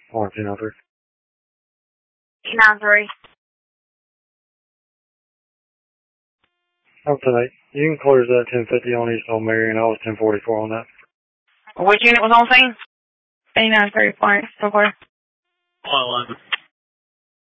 203. 293. Up tonight. You can close that 1050 on East Old Marion. I was 1044 on that. Which unit was on scene? 8934. So far. 11.